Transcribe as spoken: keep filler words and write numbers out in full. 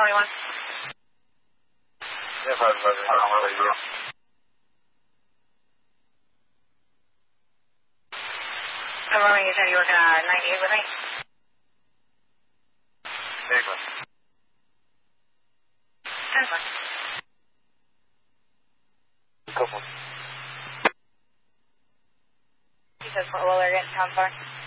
twenty-one. Yeah, five five radio. I'm running. You said you working on ninety-eight with me? England. ten four. Couple. He says, well, they're getting town far.